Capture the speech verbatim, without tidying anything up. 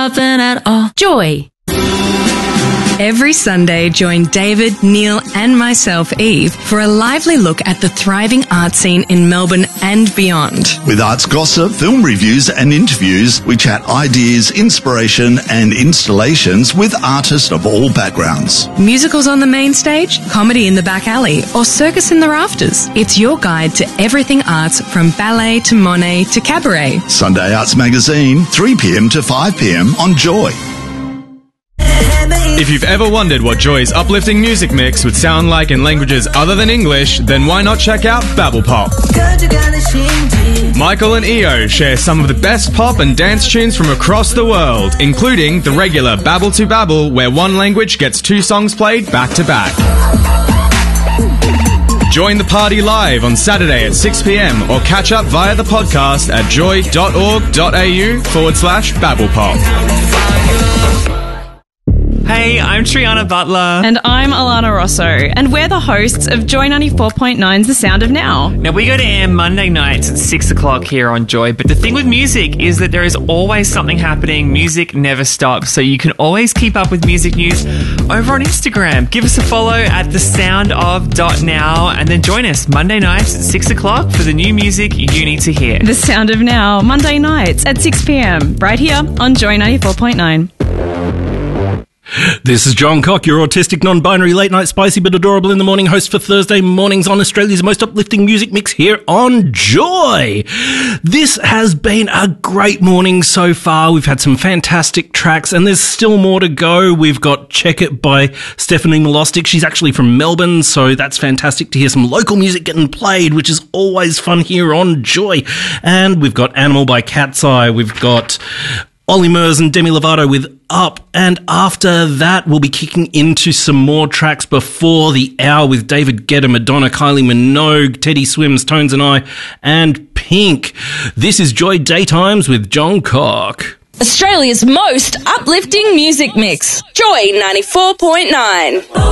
nothing at all. Joy. Every Sunday, join David, Neil and myself, Eve, for a lively look at the thriving art scene in Melbourne and beyond. With arts gossip, film reviews and interviews, we chat ideas, inspiration and installations with artists of all backgrounds. Musicals on the main stage, comedy in the back alley or circus in the rafters. It's your guide to everything arts, from ballet to Monet to cabaret. Sunday Arts Magazine, three p.m. to five p.m. on Joy. If you've ever wondered what Joy's uplifting music mix would sound like in languages other than English, then why not check out Babble Pop? Michael and Io share some of the best pop and dance tunes from across the world, including the regular Babble to Babble, where one language gets two songs played back to back. Join the party live on Saturday at six p.m. or catch up via the podcast at joy.org.au forward slash babblepop. Hey, I'm Triana Butler. And I'm Alana Rosso, and we're the hosts of Joy ninety-four point nine's The Sound of Now. Now, we go to air Monday nights at six o'clock here on Joy, but the thing with music is that there is always something happening. Music never stops, so you can always keep up with music news over on Instagram. Give us a follow at the sound of dot now, and then join us Monday nights at six o'clock for the new music you need to hear. The Sound of Now, Monday nights at six p.m, right here on Joy ninety-four point nine. This is John Cock, your autistic, non-binary, late-night, spicy but adorable in the morning host for Thursday mornings on Australia's most uplifting music mix here on Joy. This has been a great morning so far. We've had some fantastic tracks and there's still more to go. We've got Check It by Stephanie Milostic. She's actually from Melbourne, so that's fantastic to hear some local music getting played, which is always fun here on Joy. And we've got Animal by Cat's Eye. We've got Ollie Murs and Demi Lovato with Up, and after that we'll be kicking into some more tracks before the hour with David Guetta, Madonna, Kylie Minogue, Teddy Swims, Tones and I, and Pink. This is Joy Daytimes with John Cock. Australia's most uplifting music mix, Joy ninety-four point nine.